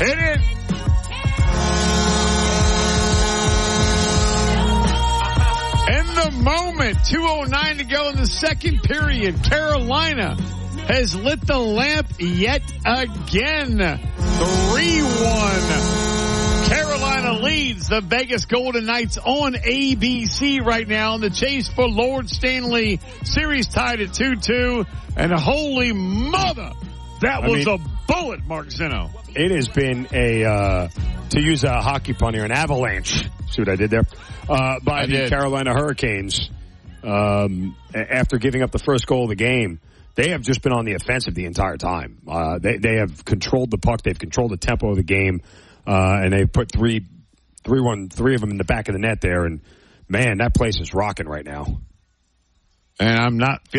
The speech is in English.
Hit it. In the moment, 2:09 to go in the second period, Carolina has lit the lamp yet again. 3-1. Carolina leads the Vegas Golden Knights on ABC right now in the chase for Lord Stanley Series tied at 2-2. And holy mother, that was a bullet, Mark Zeno. It has been to use a hockey pun here, an avalanche. See what I did there? By the Carolina Hurricanes. After giving up the first goal of the game, they have just been on the offensive the entire time. They have controlled the puck. They've controlled the tempo of the game. And they've put three of them in the back of the net there. And, man, that place is rocking right now. And I'm not feeling